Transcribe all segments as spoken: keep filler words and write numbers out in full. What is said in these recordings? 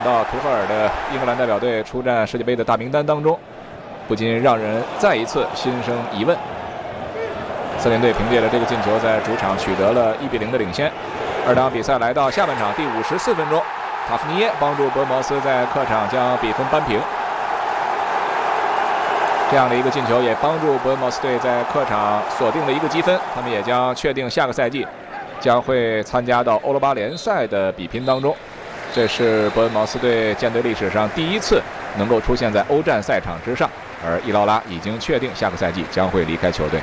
到图赫尔的英格兰代表队出战世界杯的大名单当中，不禁让人再一次心生疑问。森林队凭借着这个进球，在主场取得了一比零的领先。二场比赛来到下半场第五十四分钟，塔夫尼耶帮助伯恩茅斯在客场将比分扳平。这样的一个进球也帮助伯恩茅斯队在客场锁定了一个积分，他们也将确定下个赛季将会参加到欧罗巴联赛的比拼当中。这是伯恩茅斯队舰队历史上第一次能够出现在欧战赛场之上，而伊劳拉已经确定下个赛季将会离开球队。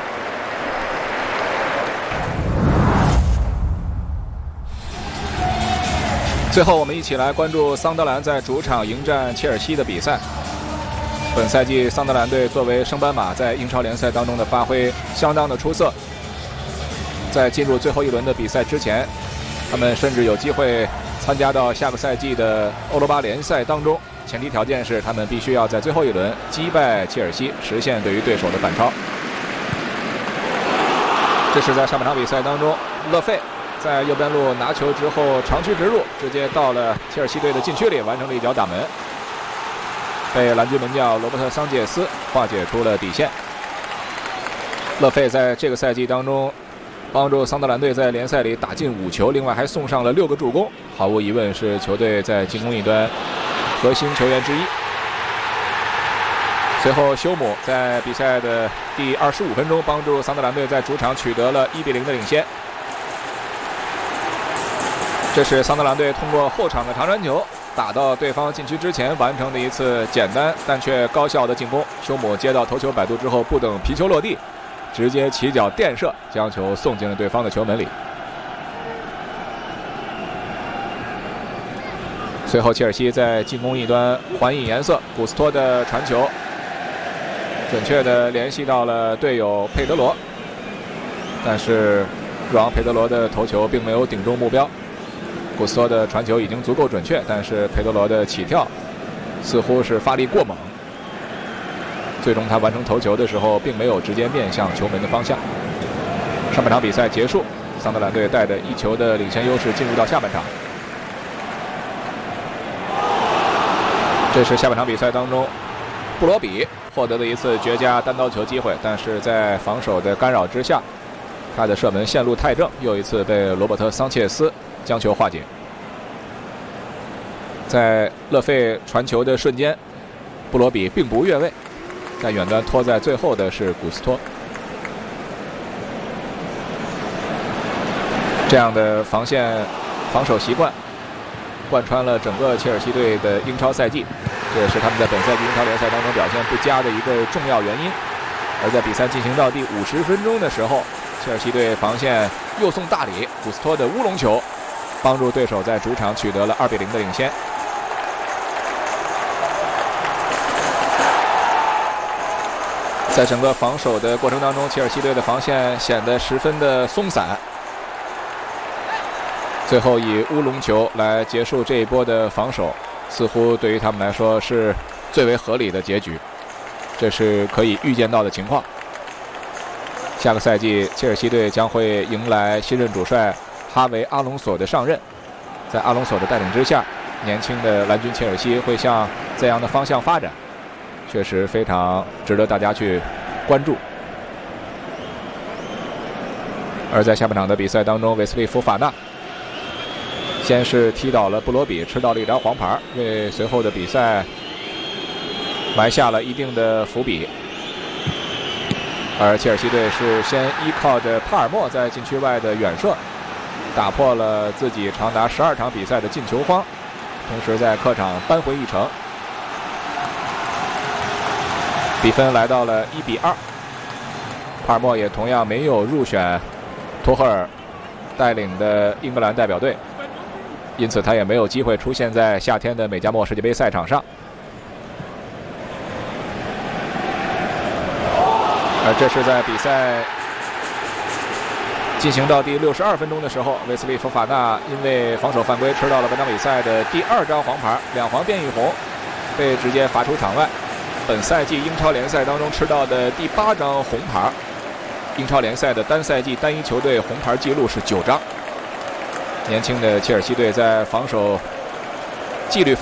最后，我们一起来关注桑德兰在主场迎战切尔西的比赛。本赛季，桑德兰队作为升班马，在英超联赛当中的发挥相当的出色。在进入最后一轮的比赛之前，他们甚至有机会参加到下个赛季的欧罗巴联赛当中，前提条件是他们必须要在最后一轮击败切尔西，实现对于对手的反超。这是在上半场比赛当中，勒费在右边路拿球之后长驱直入，直接到了切尔西队的禁区里，完成了一脚打门，被蓝军门将罗伯特·桑切斯化解出了底线。勒费在这个赛季当中帮助桑德兰队在联赛里打进五球，另外还送上了六个助攻，毫无疑问是球队在进攻一端核心球员之一。随后，休姆在比赛的第二十五分钟帮助桑德兰队在主场取得了一比零的领先。这是桑德兰队通过后场的长传球打到对方禁区之前完成的一次简单但却高效的进攻。休姆接到头球摆渡之后，不等皮球落地，直接起脚垫射，将球送进了对方的球门里。随后，切尔西在进攻一端还以颜色，古斯托的传球准确地联系到了队友佩德罗，但是若昂佩德罗的头球并没有顶中目标。古斯托的传球已经足够准确，但是佩德罗的起跳似乎是发力过猛，最终他完成头球的时候并没有直接面向球门的方向。上半场比赛结束，桑德兰队带着一球的领先优势进入到下半场。这是下半场比赛当中布罗比获得了一次绝佳单刀球机会，但是在防守的干扰之下，他的射门线路太正，又一次被罗伯特·桑切斯将球化解。在勒费传球的瞬间，布罗比并不越位，在远端拖在最后的是古斯托。这样的防线防守习惯贯穿了整个切尔西队的英超赛季，这也是他们在本赛季英超联赛当中表现不佳的一个重要原因。而在比赛进行到第五十分钟的时候，切尔西队防线又送大礼，古斯托的乌龙球帮助对手在主场取得了二比零的领先。在整个防守的过程当中，切尔西队的防线显得十分的松散，最后以乌龙球来结束这一波的防守，似乎对于他们来说是最为合理的结局，这是可以预见到的情况。下个赛季，切尔西队将会迎来新任主帅哈维·阿隆索的上任，在阿隆索的带领之下，年轻的蓝军切尔西会向这样的方向发展，确实非常值得大家去关注。而在下半场的比赛当中，韦斯利·福法纳先是踢倒了布罗比，吃到了一张黄牌，为随后的比赛埋下了一定的伏笔。而切尔西队是先依靠着帕尔默在禁区外的远射，打破了自己长达十二场比赛的进球荒，同时在客场扳回一城，比分来到了一比二。帕尔默也同样没有入选托赫尔带领的英格兰代表队，因此他也没有机会出现在夏天的美加墨世界杯赛场上。而这是在比赛进行到第六十二分钟的时候，韦斯利·福法纳因为防守犯规吃到了本场比赛的第二张黄牌，两黄变一红，被直接罚出场外。本赛季英超联赛当中吃到的第八张红牌，英超联赛的单赛季单一球队红牌记录是九张。年轻的切尔西队在防守纪律。